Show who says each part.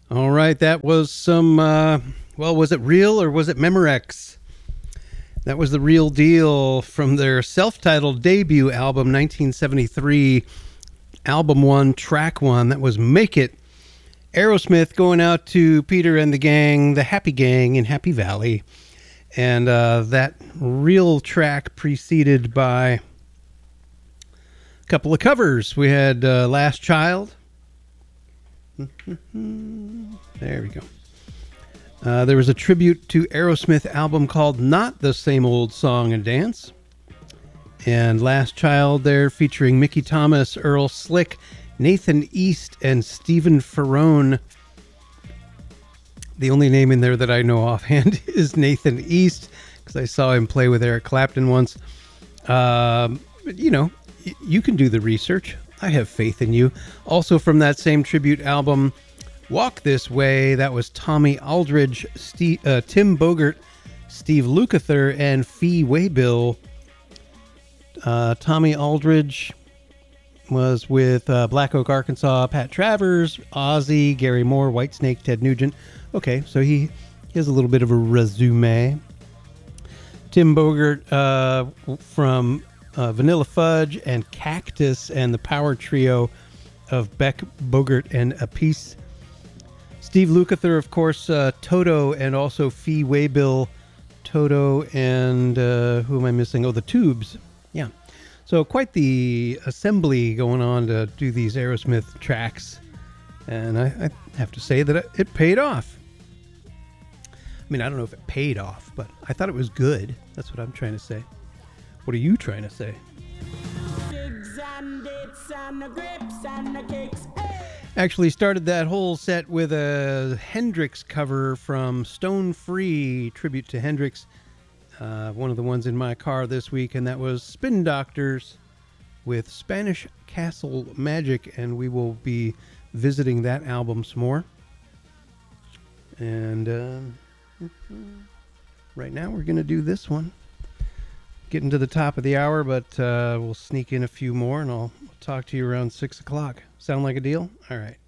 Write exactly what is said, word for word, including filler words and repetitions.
Speaker 1: All right, that was some, uh, well, was it Real or was it Memorex? That was The Real Deal from their self-titled debut album, nineteen seventy-three, album one, track one. That was Make It. Aerosmith going out to Peter and the gang, the Happy Gang in Happy Valley. And uh, that Real track preceded by a couple of covers. We had uh, Last Child. There we go. Uh, there was a tribute to Aerosmith album called Not the Same Old Song and Dance. And Last Child there featuring Mickey Thomas, Earl Slick, Nathan East, and Stephen Ferrone. The only name in there that I know offhand is Nathan East, because I saw him play with Eric Clapton once. Um, but, you know, y- you can do the research. I have faith in you. Also from that same tribute album, Walk This Way, that was Tommy Aldridge, Steve, uh, Tim Bogert, Steve Lukather, and Fee Waybill. Uh, Tommy Aldridge was with uh, Black Oak, Arkansas, Pat Travers, Ozzy, Gary Moore, Whitesnake, Ted Nugent. Okay, so he, he has a little bit of a resume. Tim Bogert uh, from uh, Vanilla Fudge and Cactus and the power trio of Beck, Bogert, and Appice. Steve Lukather, of course, uh, Toto, and also Fee Waybill, Toto, and uh, who am I missing? Oh, the Tubes. Yeah. So quite the assembly going on to do these Aerosmith tracks. And I, I have to say that it paid off. I mean, I don't know if it paid off, but I thought it was good. That's what I'm trying to say. What are you trying to say? Actually started that whole set with a Hendrix cover from Stone Free, tribute to Hendrix. Uh, one of the ones in my car this week, and that was Spin Doctors with Spanish Castle Magic, and we will be visiting that album some more. And um, right now we're going to do this one. Getting to the top of the hour, but uh, we'll sneak in a few more, and I'll talk to you around six o'clock. Sound like a deal? All right.